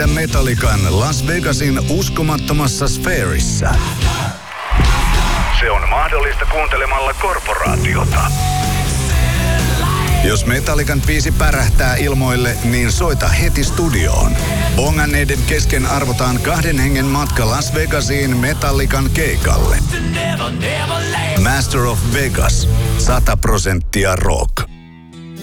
nähdä Metallican Las Vegasin uskomattomassa sfäärissä. Se on mahdollista kuuntelemalla Korporaatiota. Jos Metallican biisi pärähtää ilmoille, niin soita heti studioon. Bonganneiden kesken arvotaan 2 hengen matka Las Vegasiin Metallican keikalle. Master of Vegas. 100% rock.